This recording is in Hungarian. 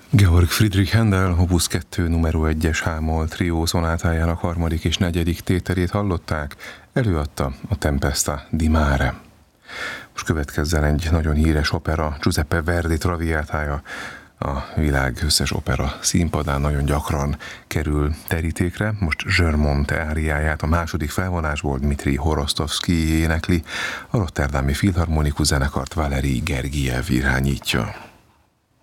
Georg Friedrich Händel Opus 2 numero 1-es H-moll trió szonátájának harmadik és negyedik tételét hallották, előadta a Tempesta di Mare. Most következzen egy nagyon híres opera, Giuseppe Verdi Traviatája. A világ összes opera színpadán nagyon gyakran kerül terítékre. Most Zsörmonte áriáját a második felvonásból Dmitri Horostovszky énekli, a rotterdami filharmonikus zenekart Valeri Gergiev irányítja.